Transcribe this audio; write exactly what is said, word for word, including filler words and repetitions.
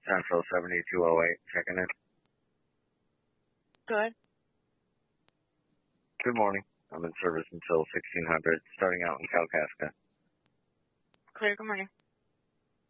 Central seventy-two oh eight, checking in. Good. Good morning. I'm in service until sixteen hundred, starting out in Kalkaska. Clear, good morning.